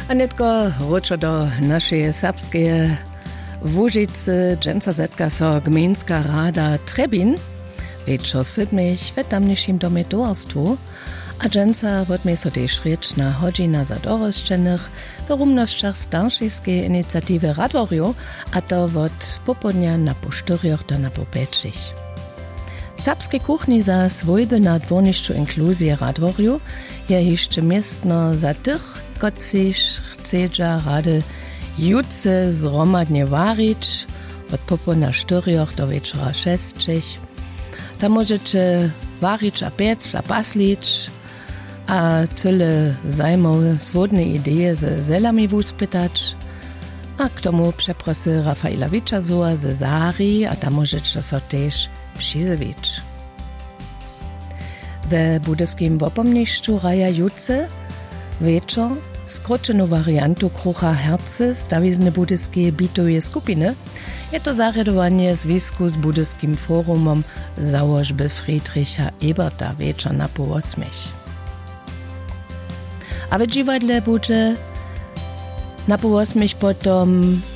A netko ročo do našeje serbskeje Łužice dženca zetka so gmejnska rada Trebin, večo sedmich v tamnišim domie towarstwu, a dženca vodmej so tež rečna hodžina za dorosčenych v rumnošćach staršijskiej iniciatywy Radworju, a to od popodnia na po 4 do na po 5. W serbskiej kuchni za swojby na dwornišću inkluzije Radworju je jeszcze miestno za tych, kociž chcedža rady jutce zromadnie warić od popodnia 4 do wieczora 6. Tam możecie warić a piec, a paslić, a tyle zajmowe swodne idee ze zelami wuspytać, a k tomu przeprosy Rafaela Wiczazuła ze Zari, a tam możecie so też przyzywić. We budyskim wopomnišću raja jutce wieczor skróczoną wariantu krucha herce stawizny budyskie bitowe skupiny je to zarjadowanie związku z budyskim forumom założby Friedricha Eberta wieczor na po 8. A w dziwadle bude na po 8 potom